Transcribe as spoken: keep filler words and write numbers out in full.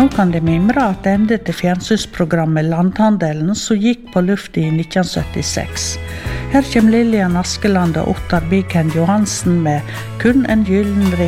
Nå kan de mimre attende til fjernsynsprogrammet Landhandelen som gikk på luft i nitten syttiseks. Her kommer Lillian Askeland og Ottar Bighen Johansen med Kun en gyllen ring.